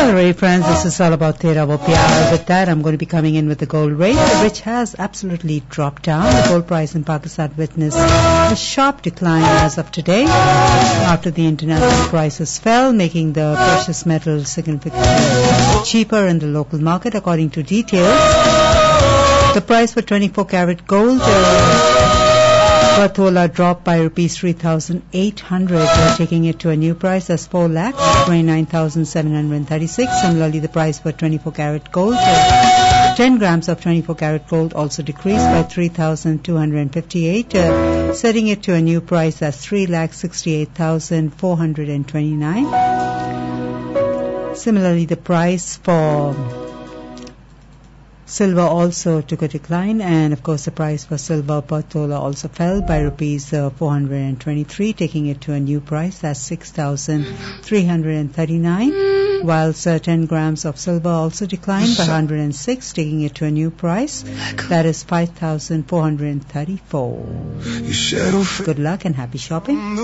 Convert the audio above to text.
Alright friends, this is all about Tera Wo Pyar. With that, I'm going to be coming in with the gold rate, which has absolutely dropped down. The gold price in Pakistan witnessed a sharp decline as of today after the international prices fell, making the precious metal significantly cheaper in the local market. According to details, the price for 24 karat gold per tola dropped by rupees 3,800, taking it to a new price as 4,29,736. Similarly, the price for 24 karat gold, 10 grams of 24 karat gold, also decreased by 3,258, setting it to a new price as 3,68,429. Similarly, the price for silver also took a decline, and of course the price for silver per tola also fell by rupees 423, taking it to a new price as 6,339, whilst 10 grams of silver also declined by 106, taking it to a new price that is 5,434. Good luck and happy shopping.